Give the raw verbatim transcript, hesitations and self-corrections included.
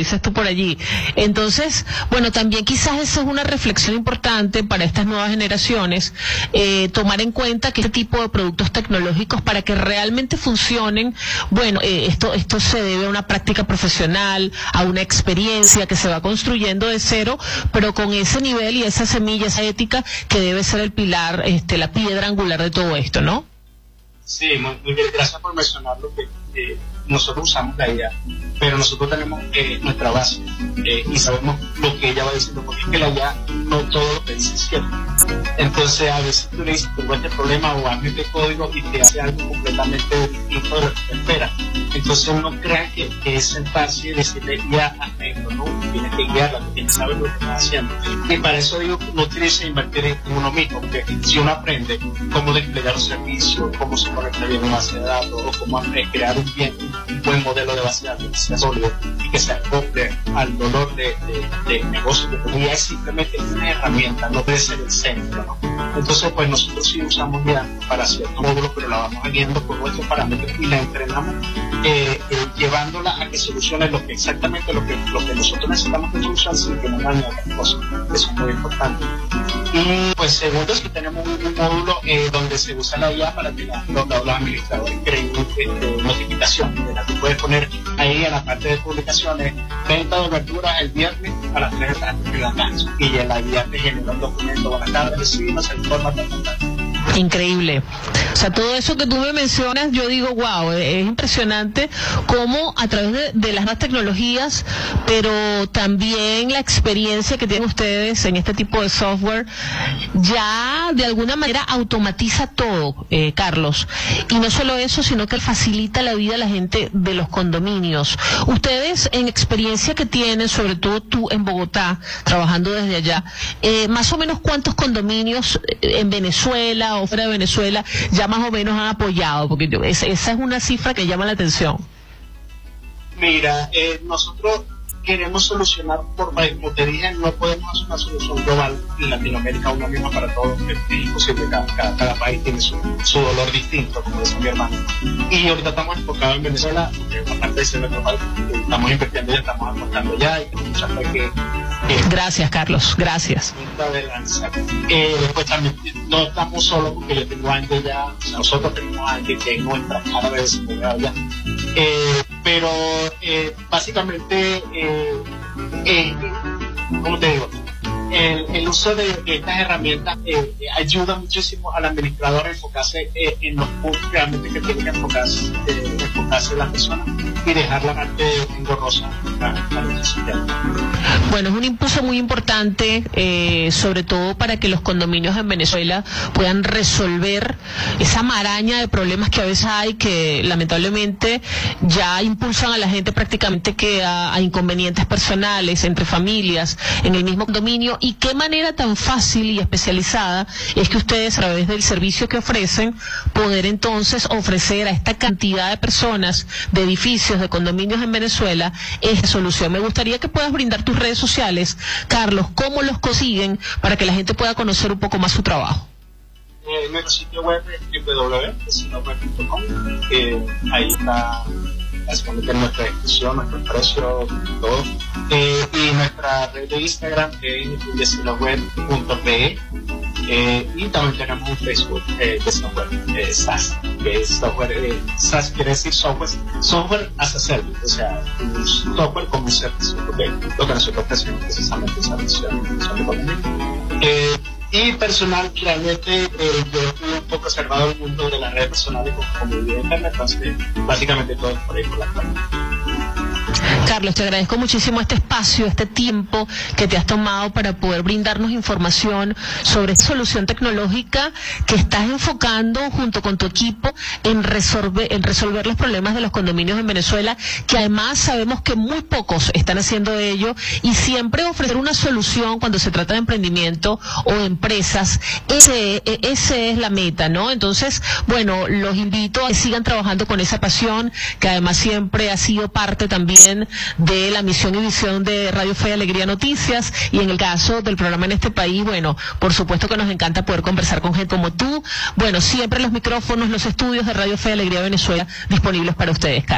dices tú por allí. Entonces, bueno, también quizás esa es una reflexión importante para estas nuevas generaciones, eh, tomar en cuenta que este tipo de productos tecnológicos, para que realmente funcionen, bueno, eh, esto, esto se debe a una práctica profesional, a una experiencia que se va construyendo de cero, pero con ese nivel y esa semilla, esa ética que debe ser el pilar, este, la piedra angular de todo esto, ¿no? Sí, muy, muy bien, gracias por mencionar lo que eh, nosotros usamos la I A, pero nosotros tenemos eh, nuestra base eh, y sabemos lo que ella va diciendo, porque es que la I A no todo lo que dice es cierto. Entonces a veces tú le dices, tengo este problema o hazme este código y te hace algo completamente distinto de lo que te espera. Entonces no crean que, que es sentarse y decirle ya hazme esto, ¿no? Tienes que guiarla, tienes que saber lo que está haciendo. Y para eso digo, no tienes que invertir en uno mismo, porque si uno aprende cómo desplegar un servicio, cómo se conecta bien una base de datos, o cómo crear un, bien, un buen modelo de base de datos que sea sólido y que se acople al dolor de, de, de negocio, de comunidad, es simplemente una herramienta, no debe ser el centro, ¿no? Entonces, pues nosotros sí usamos ya para ciertos módulos, pero la vamos viendo por nuestros parámetros y la entrenamos, eh, eh, llevándola a que solucione lo que exactamente lo que, lo que nosotros necesitamos que solucione sin que nos dañe otras cosas. Eso es muy importante. Y pues segundo es que tenemos un, un módulo eh, donde se usa la I A para que la, los, los administradores creen eh, notificación, de la que puedes poner ahí en la parte de publicaciones, venta de verduras el viernes a las tres de la tarde, y la I A te genera un documento, buenas tardes, recibimos el informe. Increíble. O sea, todo eso que tú me mencionas, yo digo, wow, es impresionante cómo a través de, de las nuevas tecnologías, pero también la experiencia que tienen ustedes en este tipo de software, ya de alguna manera automatiza todo, eh, Carlos. Y no solo eso, sino que facilita la vida a la gente de los condominios. Ustedes, en experiencia que tienen, sobre todo tú en Bogotá, trabajando desde allá, eh, más o menos cuántos condominios en Venezuela o fuera de Venezuela ya más o menos han apoyado, porque yo, esa, esa es una cifra que llama la atención. Mira, eh, nosotros queremos solucionar por país, como te dije, no podemos hacer una solución global en Latinoamérica, una misma para todos, es imposible, cada, cada, cada país tiene su, su dolor distinto, como decía mi hermano. Y ahorita estamos enfocados en Venezuela, porque aparte de ser nuestro país, estamos invirtiendo ya, estamos aportando ya, y tenemos mucha fe que... Eh, gracias, Carlos, gracias. Eh, después también no estamos solos, porque yo tengo años ya, o sea, nosotros tenemos años que es nuestra cara de desarrollar ya. Eh, pero eh, básicamente, eh, eh, ¿cómo te digo? El, el uso de, de estas herramientas eh, ayuda muchísimo al administrador a enfocarse eh, en los puntos realmente que tiene que enfocarse, eh, enfocarse la persona y dejar la parte engorrosa para, para el sistema. Bueno, es un impulso muy importante, eh, sobre todo para que los condominios en Venezuela puedan resolver esa maraña de problemas que a veces hay, que lamentablemente ya impulsan a la gente prácticamente que a, a inconvenientes personales entre familias en el mismo condominio. Y qué manera tan fácil y especializada es que ustedes, a través del servicio que ofrecen, poder entonces ofrecer a esta cantidad de personas, de edificios, de condominios en Venezuela, esta solución. Me gustaría que puedas brindar tus redes sociales, Carlos, cómo los consiguen para que la gente pueda conocer un poco más su trabajo. Eh, nuestro sitio web es w w w punto sinoweb punto com, eh, ahí está básicamente nuestra descripción, nuestro precio, todo. Eh, y nuestra red de Instagram es de sinoweb punto pe, eh, y también tenemos un Facebook eh, de software, eh, SaaS, que es software, eh, SaaS quiere decir software, software as a service, o sea, un software como un servicio, porque lo que nosotros ofrecemos precisamente es servicio de economía. Eh, Y personal, realmente eh, yo estoy un poco observado el mundo de las redes personales como, como video de internet, entonces básicamente todo es por ahí por la cual. Carlos, te agradezco muchísimo este espacio, este tiempo que te has tomado para poder brindarnos información sobre esta solución tecnológica que estás enfocando junto con tu equipo en resolver, en resolver los problemas de los condominios en Venezuela, que además sabemos que muy pocos están haciendo ello, y siempre ofrecer una solución cuando se trata de emprendimiento o de empresas, ese, ese es la meta, ¿no? Entonces, bueno, los invito a que sigan trabajando con esa pasión, que además siempre ha sido parte también de la misión y visión de Radio Fe y Alegría Noticias, y en el caso del programa En Este País, bueno, por supuesto que nos encanta poder conversar con gente como tú. Bueno, siempre los micrófonos, los estudios de Radio Fe y Alegría Venezuela disponibles para ustedes, Carlos.